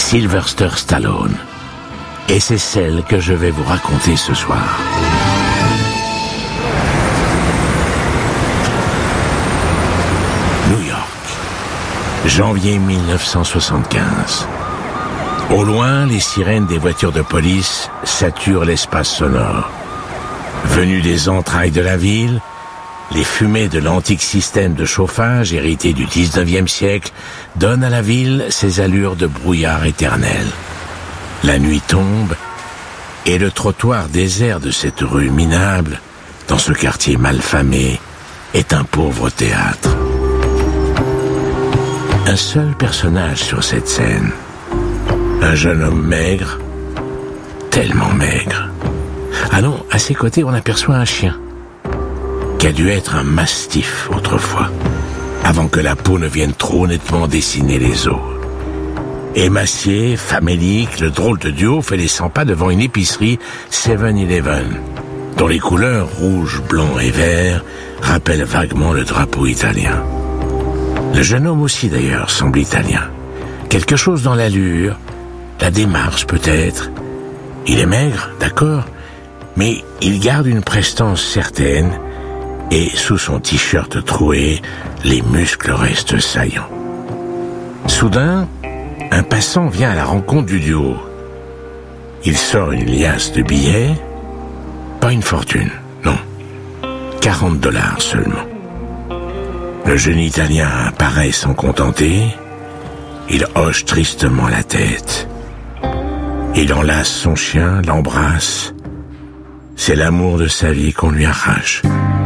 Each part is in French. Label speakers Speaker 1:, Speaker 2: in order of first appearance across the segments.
Speaker 1: Sylvester Stallone. Et c'est celle que je vais vous raconter ce soir. New York, janvier 1975. Au loin, les sirènes des voitures de police saturent l'espace sonore. Venus des entrailles de la ville, les fumées de l'antique système de chauffage hérité du 19e siècle donnent à la ville ses allures de brouillard éternel. La nuit tombe et le trottoir désert de cette rue minable, dans ce quartier malfamé, est un pauvre théâtre. Un seul personnage sur cette scène. Un jeune homme maigre, tellement maigre. Ah non, à ses côtés, on aperçoit un chien, qui a dû être un mastif autrefois, avant que la peau ne vienne trop nettement dessiner les os. Émacié, famélique, le drôle de duo fait les 100 pas devant une épicerie 7-Eleven, dont les couleurs rouge, blanc et vert rappellent vaguement le drapeau italien. Le jeune homme aussi d'ailleurs semble italien. Quelque chose dans l'allure, la démarche peut-être. Il est maigre, d'accord, mais il garde une prestance certaine et sous son t-shirt troué, les muscles restent saillants. Soudain, un passant vient à la rencontre du duo. Il sort une liasse de billets, pas une fortune, non, $40 seulement. Le jeune Italien paraît s'en contenter, il hoche tristement la tête. Il enlace son chien, l'embrasse. C'est l'amour de sa vie qu'on lui arrache.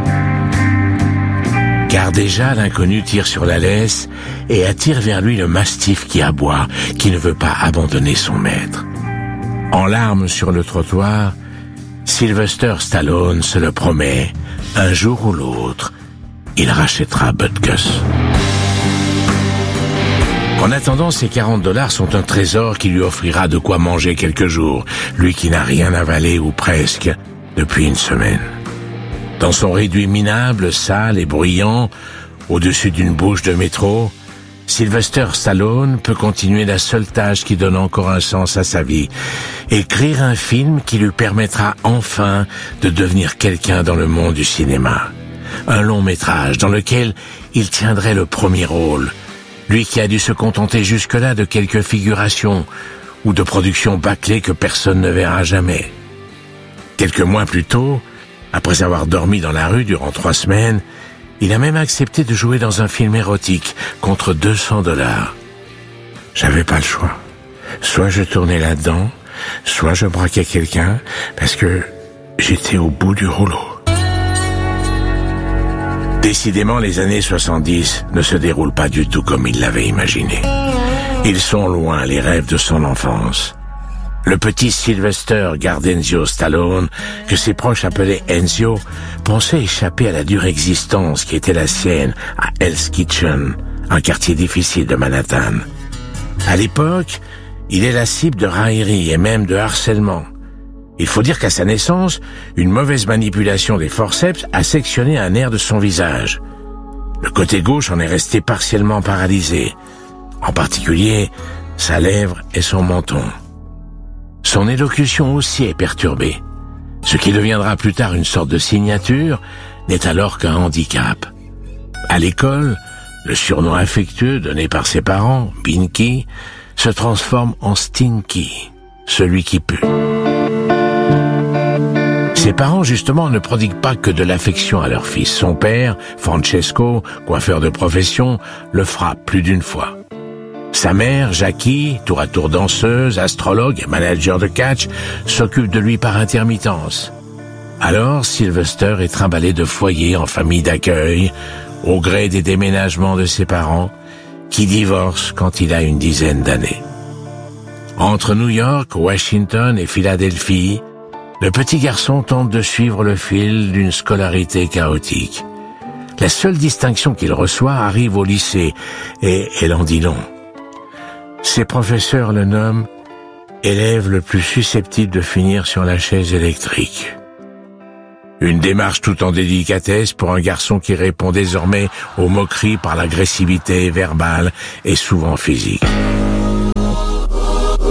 Speaker 1: Car déjà, l'inconnu tire sur la laisse et attire vers lui le mastif qui aboie, qui ne veut pas abandonner son maître. En larmes sur le trottoir, Sylvester Stallone se le promet, un jour ou l'autre, il rachètera Butkus. En attendant, ces $40 sont un trésor qui lui offrira de quoi manger quelques jours, lui qui n'a rien avalé ou presque depuis une semaine. Dans son réduit minable, sale et bruyant, au-dessus d'une bouche de métro, Sylvester Stallone peut continuer la seule tâche qui donne encore un sens à sa vie, écrire un film qui lui permettra enfin de devenir quelqu'un dans le monde du cinéma. Un long métrage dans lequel il tiendrait le premier rôle, lui qui a dû se contenter jusque-là de quelques figurations ou de productions bâclées que personne ne verra jamais. Quelques mois plus tôt, après avoir dormi dans la rue durant 3 semaines, il a même accepté de jouer dans un film érotique contre $200. J'avais pas le choix. Soit je tournais là-dedans, soit je braquais quelqu'un, parce que j'étais au bout du rouleau. Décidément, les années 70 ne se déroulent pas du tout comme il l'avait imaginé. Ils sont loin, les rêves de son enfance. Le petit Sylvester Gardenzio Stallone, que ses proches appelaient Enzio, pensait échapper à la dure existence qui était la sienne à Hell's Kitchen, un quartier difficile de Manhattan. À l'époque, il est la cible de railleries et même de harcèlement. Il faut dire qu'à sa naissance, une mauvaise manipulation des forceps a sectionné un nerf de son visage. Le côté gauche en est resté partiellement paralysé, en particulier sa lèvre et son menton. Son élocution aussi est perturbée. Ce qui deviendra plus tard une sorte de signature n'est alors qu'un handicap. À l'école, le surnom affectueux donné par ses parents, Binky, se transforme en Stinky, celui qui pue. Ses parents, justement, ne prodiguent pas que de l'affection à leur fils. Son père, Francesco, coiffeur de profession, le frappe plus d'une fois. Sa mère, Jackie, tour à tour danseuse, astrologue et manager de catch, s'occupe de lui par intermittence. Alors, Sylvester est trimballé de foyer en famille d'accueil, au gré des déménagements de ses parents, qui divorcent quand il a une dizaine d'années. Entre New York, Washington et Philadelphie, le petit garçon tente de suivre le fil d'une scolarité chaotique. La seule distinction qu'il reçoit arrive au lycée, et elle en dit long. Ses professeurs le nomment élève le plus susceptible de finir sur la chaise électrique. Une démarche tout en délicatesse pour un garçon qui répond désormais aux moqueries par l'agressivité verbale et souvent physique.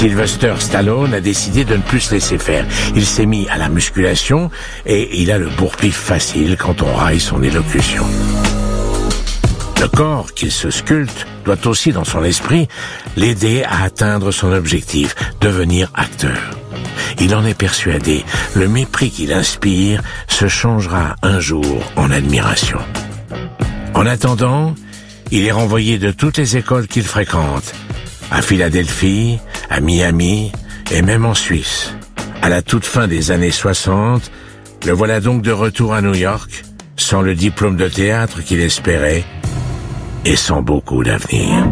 Speaker 1: Sylvester Stallone a décidé de ne plus se laisser faire. Il s'est mis à la musculation et il a le bourre-pif facile quand on raille son élocution. Le corps qu'il se sculpte doit aussi, dans son esprit, l'aider à atteindre son objectif, devenir acteur. Il en est persuadé, le mépris qu'il inspire se changera un jour en admiration. En attendant, il est renvoyé de toutes les écoles qu'il fréquente, à Philadelphie, à Miami et même en Suisse. À la toute fin des années 60, le voilà donc de retour à New York, sans le diplôme de théâtre qu'il espérait et sans beaucoup d'avenir.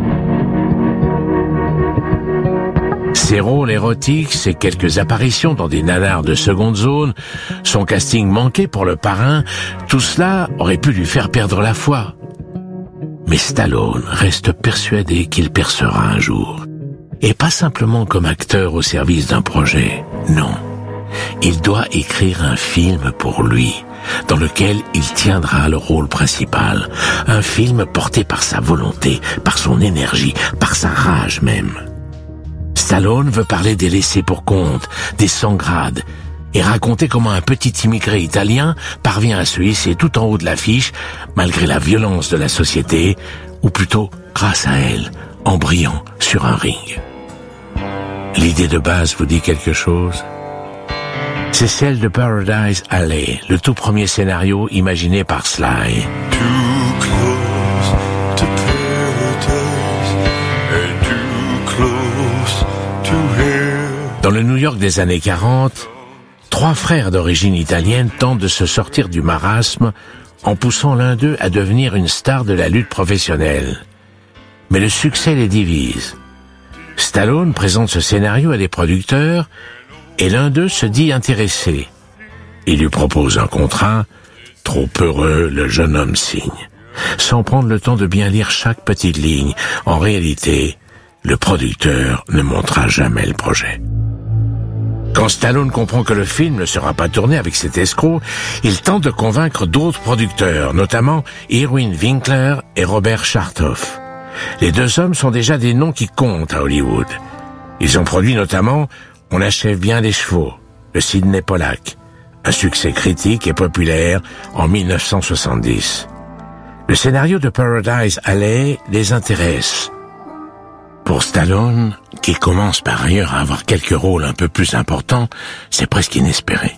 Speaker 1: Ses rôles érotiques, ses quelques apparitions dans des nanars de seconde zone, son casting manqué pour Le Parrain, tout cela aurait pu lui faire perdre la foi. Mais Stallone reste persuadé qu'il percera un jour. Et pas simplement comme acteur au service d'un projet, non. Il doit écrire un film pour lui, dans lequel il tiendra le rôle principal. Un film porté par sa volonté, par son énergie, par sa rage même. Stallone veut parler des laissés pour compte, des sans-grades, et raconter comment un petit immigré italien parvient à se hisser tout en haut de l'affiche, malgré la violence de la société, ou plutôt grâce à elle, en brillant sur un ring. L'idée de base vous dit quelque chose ? C'est celle de Paradise Alley, le tout premier scénario imaginé par Sly.
Speaker 2: Too close to paradise and too close to hell.
Speaker 1: Dans le New York des années 40, 3 frères d'origine italienne tentent de se sortir du marasme en poussant l'un d'eux à devenir une star de la lutte professionnelle. Mais le succès les divise. Stallone présente ce scénario à des producteurs et l'un d'eux se dit intéressé. Il lui propose un contrat. Trop heureux, le jeune homme signe, sans prendre le temps de bien lire chaque petite ligne. En réalité, le producteur ne montera jamais le projet. Quand Stallone comprend que le film ne sera pas tourné avec cet escroc, il tente de convaincre d'autres producteurs, notamment Irwin Winkler et Robert Chartoff. Les 2 hommes sont déjà des noms qui comptent à Hollywood. Ils ont produit notamment On achève bien les chevaux, de Sidney Pollack, un succès critique et populaire en 1970. Le scénario de Paradise Alley les intéresse. Pour Stallone, qui commence par ailleurs à avoir quelques rôles un peu plus importants, c'est presque inespéré.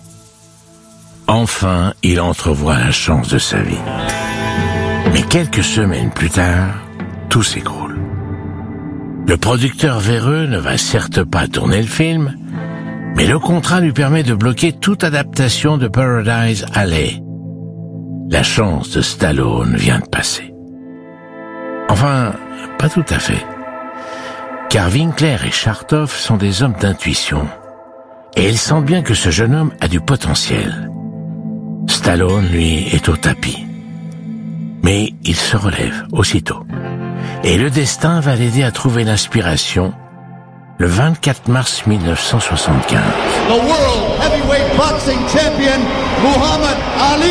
Speaker 1: Enfin, il entrevoit la chance de sa vie. Mais quelques semaines plus tard, tout s'écroule. Le producteur véreux ne va certes pas tourner le film, mais le contrat lui permet de bloquer toute adaptation de Paradise Alley. La chance de Stallone vient de passer. Enfin, pas tout à fait. Car Winkler et Chartoff sont des hommes d'intuition. Et ils sentent bien que ce jeune homme a du potentiel. Stallone, lui, est au tapis. Mais il se relève aussitôt. Et le destin va l'aider à trouver l'inspiration le 24 mars 1975.
Speaker 3: The World Heavyweight Boxing Champion, Muhammad Ali.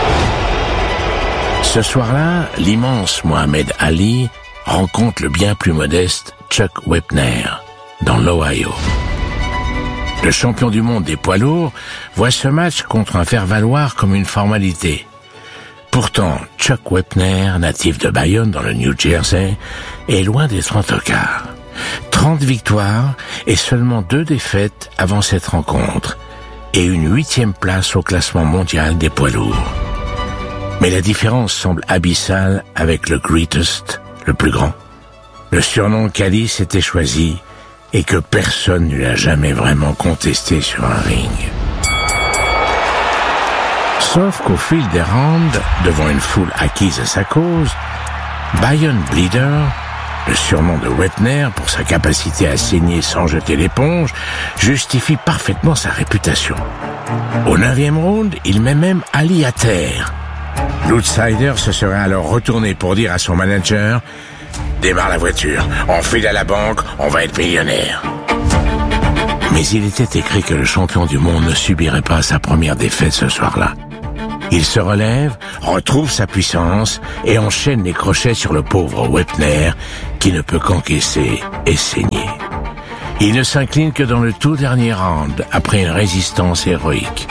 Speaker 1: Ce soir-là, l'immense Muhammad Ali rencontre le bien plus modeste Chuck Wepner, dans l'Ohio. Le champion du monde des poids lourds voit ce match contre un faire-valoir comme une formalité. Pourtant, Chuck Wepner, natif de Bayonne dans le New Jersey, est loin d'être en tocard. 30 victoires et seulement 2 défaites avant cette rencontre, et une 8e place au classement mondial des poids lourds. Mais la différence semble abyssale avec le Greatest, le plus grand. Le surnom qu'Ali s'était choisi et que personne ne l'a jamais vraiment contesté sur un ring. Sauf qu'au fil des rounds, devant une foule acquise à sa cause, Bayonne Bleeder, le surnom de Wepner pour sa capacité à saigner sans jeter l'éponge, justifie parfaitement sa réputation. Au 9e round, il met même Ali à terre. L'outsider se serait alors retourné pour dire à son manager « Démarre la voiture, on file à la banque, on va être millionnaire ». Mais il était écrit que le champion du monde ne subirait pas sa première défaite ce soir-là. Il se relève, retrouve sa puissance et enchaîne les crochets sur le pauvre Wepner qui ne peut qu'encaisser et saigner. Il ne s'incline que dans le tout dernier round, après une résistance héroïque.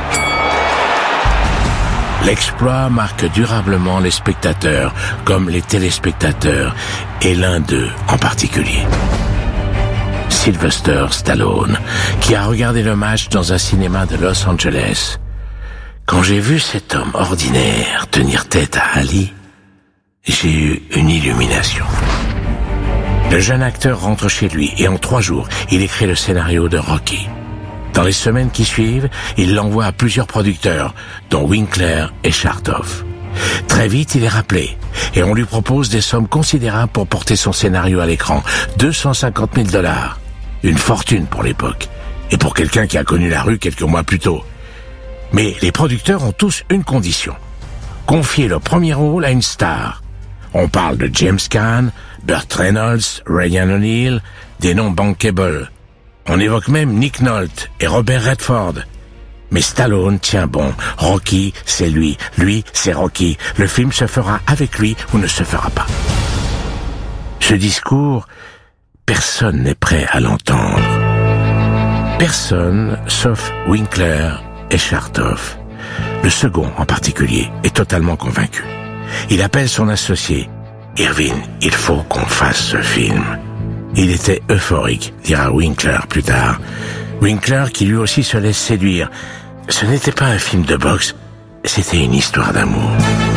Speaker 1: L'exploit marque durablement les spectateurs, comme les téléspectateurs, et l'un d'eux en particulier. Sylvester Stallone, qui a regardé le match dans un cinéma de Los Angeles. Quand j'ai vu cet homme ordinaire tenir tête à Ali, j'ai eu une illumination. Le jeune acteur rentre chez lui et en 3 jours, il écrit le scénario de Rocky. Dans les semaines qui suivent, il l'envoie à plusieurs producteurs, dont Winkler et Chartoff. Très vite, il est rappelé et on lui propose des sommes considérables pour porter son scénario à l'écran. $250 000. Une fortune pour l'époque. Et pour quelqu'un qui a connu la rue quelques mois plus tôt. Mais les producteurs ont tous une condition. Confier le premier rôle à une star. On parle de James Caan, Burt Reynolds, Ryan O'Neal, des noms bankable. On évoque même Nick Nolte et Robert Redford. Mais Stallone tient bon. Rocky, c'est lui. Lui, c'est Rocky. Le film se fera avec lui ou ne se fera pas. Ce discours, personne n'est prêt à l'entendre. Personne, sauf Winkler et Chartoff. Le second, en particulier, est totalement convaincu. Il appelle son associé. « Irvin, il faut qu'on fasse ce film. » Il était euphorique, dira Winkler plus tard. Winkler qui lui aussi se laisse séduire. Ce n'était pas un film de boxe, c'était une histoire d'amour.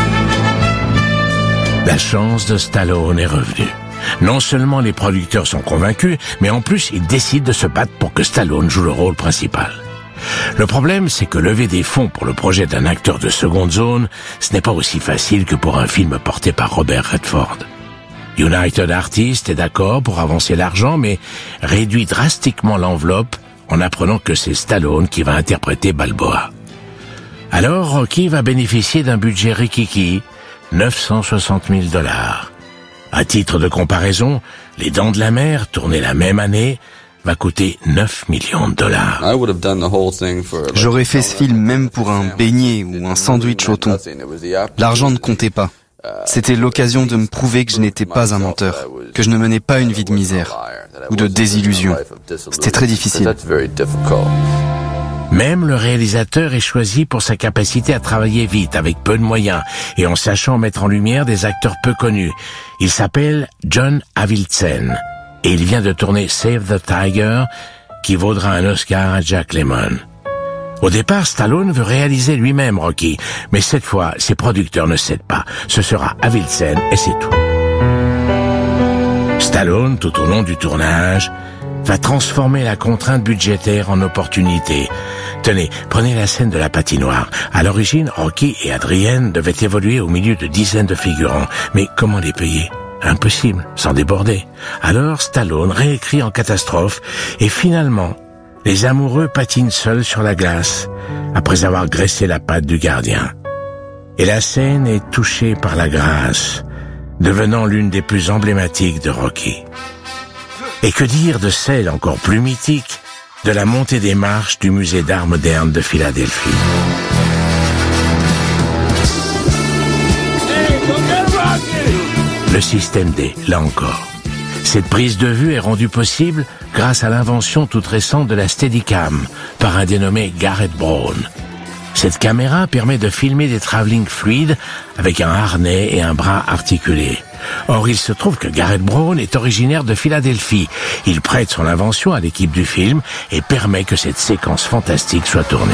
Speaker 1: La chance de Stallone est revenue. Non seulement les producteurs sont convaincus, mais en plus ils décident de se battre pour que Stallone joue le rôle principal. Le problème, c'est que lever des fonds pour le projet d'un acteur de seconde zone, ce n'est pas aussi facile que pour un film porté par Robert Redford. United Artists est d'accord pour avancer l'argent, mais réduit drastiquement l'enveloppe en apprenant que c'est Stallone qui va interpréter Balboa. Alors Rocky va bénéficier d'un budget rikiki, $960 000. À titre de comparaison, Les Dents de la Mer, tourné la même année, va coûter $9 millions.
Speaker 4: J'aurais fait ce film même pour un beignet ou un sandwich au thon. L'argent ne comptait pas. C'était l'occasion de me prouver que je n'étais pas un menteur, que je ne menais pas une vie de misère ou de désillusion. C'était très difficile.
Speaker 1: Même le réalisateur est choisi pour sa capacité à travailler vite, avec peu de moyens, et en sachant mettre en lumière des acteurs peu connus. Il s'appelle John Avildsen, et il vient de tourner Save the Tiger, qui vaudra un Oscar à Jack Lemmon. Au départ, Stallone veut réaliser lui-même Rocky, mais cette fois, ses producteurs ne cèdent pas. Ce sera Avildsen et c'est tout. Stallone, tout au long du tournage, va transformer la contrainte budgétaire en opportunité. Tenez, prenez la scène de la patinoire. À l'origine, Rocky et Adrienne devaient évoluer au milieu de dizaines de figurants. Mais comment les payer ? Impossible, sans déborder. Alors Stallone réécrit en catastrophe et finalement, les amoureux patinent seuls sur la glace, après avoir graissé la patte du gardien. Et la scène est touchée par la grâce, devenant l'une des plus emblématiques de Rocky. Et que dire de celle encore plus mythique de la montée des marches du musée d'art moderne de Philadelphie. Le système D, là encore. Cette prise de vue est rendue possible grâce à l'invention toute récente de la Steadicam par un dénommé Garrett Brown. Cette caméra permet de filmer des travelling fluides avec un harnais et un bras articulés. Or, il se trouve que Garrett Brown est originaire de Philadelphie. Il prête son invention à l'équipe du film et permet que cette séquence fantastique soit tournée.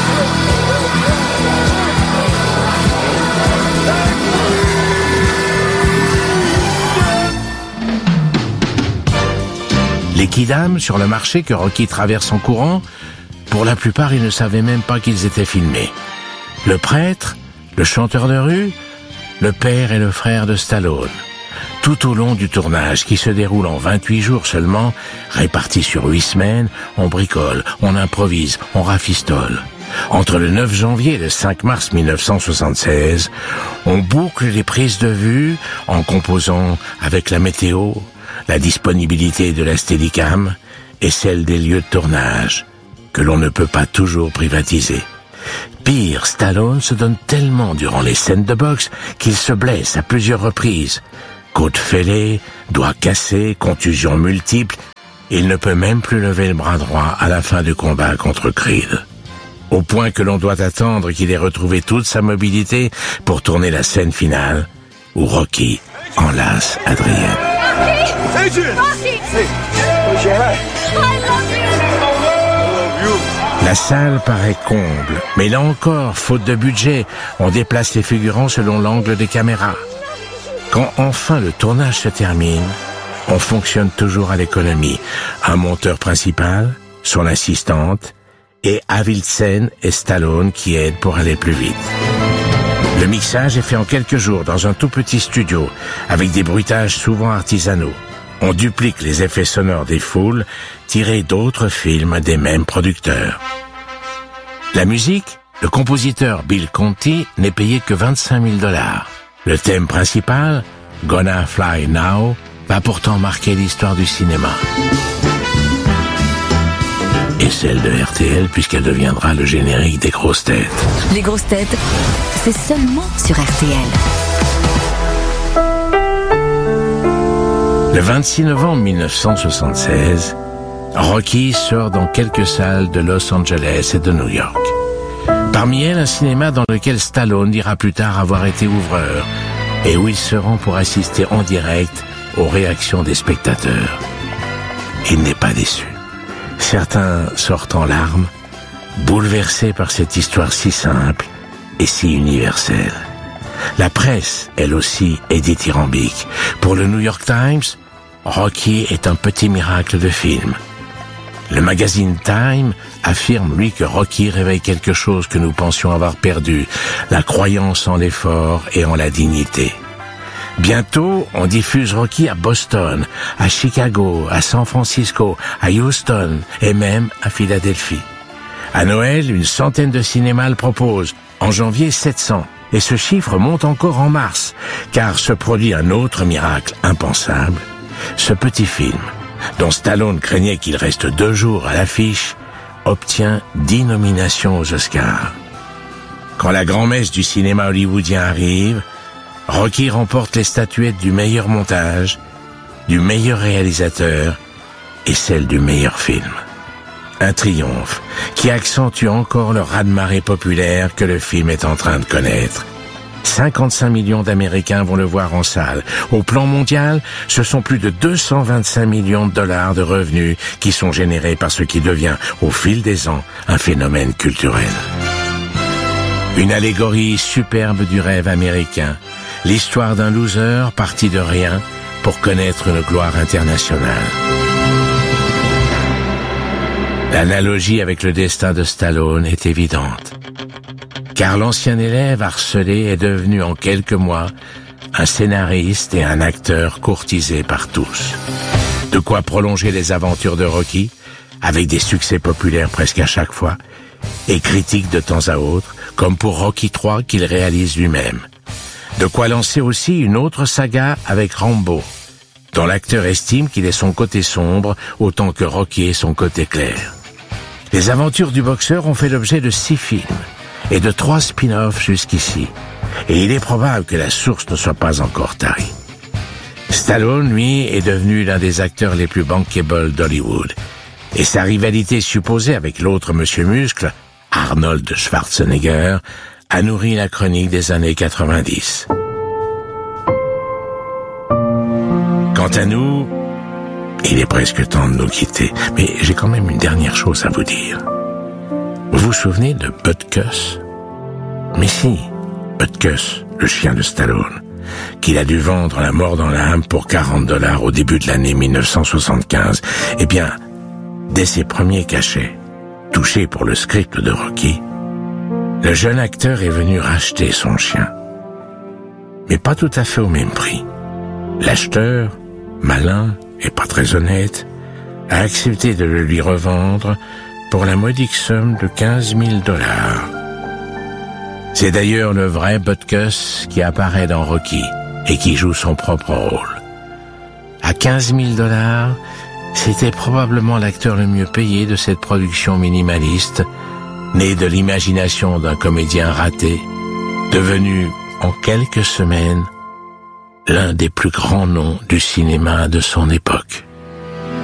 Speaker 1: Les kidams sur le marché que Rocky traverse en courant, pour la plupart, ils ne savaient même pas qu'ils étaient filmés. Le prêtre, le chanteur de rue, le père et le frère de Stallone. Tout au long du tournage, qui se déroule en 28 jours seulement, répartis sur 8 semaines, on bricole, on improvise, on rafistole. Entre le 9 janvier et le 5 mars 1976, on boucle les prises de vue en composant avec la météo, la disponibilité de la Steadicam et celle des lieux de tournage, que l'on ne peut pas toujours privatiser. Pire, Stallone se donne tellement durant les scènes de boxe qu'il se blesse à plusieurs reprises. Côte fêlée, doigts cassés, contusions multiples, il ne peut même plus lever le bras droit à la fin du combat contre Creed. Au point que l'on doit attendre qu'il ait retrouvé toute sa mobilité pour tourner la scène finale où Rocky enlace Adrienne.
Speaker 5: Rocky!
Speaker 1: La salle paraît comble, mais là encore, faute de budget, on déplace les figurants selon l'angle des caméras. Quand enfin le tournage se termine, on fonctionne toujours à l'économie. Un monteur principal, son assistante, et Avildsen et Stallone qui aident pour aller plus vite. Le mixage est fait en quelques jours dans un tout petit studio, avec des bruitages souvent artisanaux. On duplique les effets sonores des foules tirés d'autres films des mêmes producteurs. La musique, le compositeur Bill Conti n'est payé que $25,000. Le thème principal, Gonna Fly Now, va pourtant marquer l'histoire du cinéma. Et celle de RTL, puisqu'elle deviendra le générique des Grosses Têtes.
Speaker 6: Les Grosses Têtes, c'est seulement sur RTL.
Speaker 1: Le 26 novembre 1976, Rocky sort dans quelques salles de Los Angeles et de New York. Parmi elles, un cinéma dans lequel Stallone dira plus tard avoir été ouvreur et où il se rend pour assister en direct aux réactions des spectateurs. Il n'est pas déçu. Certains sortent en larmes, bouleversés par cette histoire si simple et si universelle. La presse, elle aussi, est dithyrambique. Pour le New York Times, Rocky est un petit miracle de film. Le magazine Time affirme, lui, que Rocky réveille quelque chose que nous pensions avoir perdu, la croyance en l'effort et en la dignité. Bientôt, on diffuse Rocky à Boston, à Chicago, à San Francisco, à Houston et même à Philadelphie. À Noël, une centaine de cinémas le proposent. En janvier, 700. Et ce chiffre monte encore en mars, car se produit un autre miracle impensable. Ce petit film, dont Stallone craignait qu'il reste 2 jours à l'affiche, obtient 10 nominations aux Oscars. Quand la grand-messe du cinéma hollywoodien arrive, Rocky remporte les statuettes du meilleur montage, du meilleur réalisateur et celle du meilleur film. Un triomphe qui accentue encore le raz-de-marée populaire que le film est en train de connaître. 55 millions d'Américains vont le voir en salle. Au plan mondial, ce sont plus de 225 millions de dollars de revenus qui sont générés par ce qui devient, au fil des ans, un phénomène culturel. Une allégorie superbe du rêve américain. L'histoire d'un loser parti de rien pour connaître une gloire internationale. L'analogie avec le destin de Stallone est évidente. Car l'ancien élève harcelé est devenu en quelques mois un scénariste et un acteur courtisé par tous. De quoi prolonger les aventures de Rocky, avec des succès populaires presque à chaque fois, et critiques de temps à autre, comme pour Rocky III qu'il réalise lui-même. De quoi lancer aussi une autre saga avec Rambo, dont l'acteur estime qu'il est son côté sombre autant que Rocky est son côté clair. Les aventures du boxeur ont fait l'objet de 6 films et de 3 spin-offs jusqu'ici, et il est probable que la source ne soit pas encore tarie. Stallone, lui, est devenu l'un des acteurs les plus bankable d'Hollywood, et sa rivalité supposée avec l'autre Monsieur Muscle, Arnold Schwarzenegger, a nourri la chronique des années 90. Quant à nous, il est presque temps de nous quitter, mais j'ai quand même une dernière chose à vous dire. Vous vous souvenez de Butkus? Mais si, Butkus, le chien de Stallone, qu'il a dû vendre la mort dans l'âme pour $40 au début de l'année 1975. Eh bien, dès ses premiers cachets, touché pour le script de Rocky, le jeune acteur est venu racheter son chien. Mais pas tout à fait au même prix. L'acheteur, malin et pas très honnête, a accepté de le lui revendre pour la modique somme de $15,000. C'est d'ailleurs le vrai Butkus qui apparaît dans Rocky et qui joue son propre rôle. À $15,000, c'était probablement l'acteur le mieux payé de cette production minimaliste, né de l'imagination d'un comédien raté, devenu, en quelques semaines, l'un des plus grands noms du cinéma de son époque.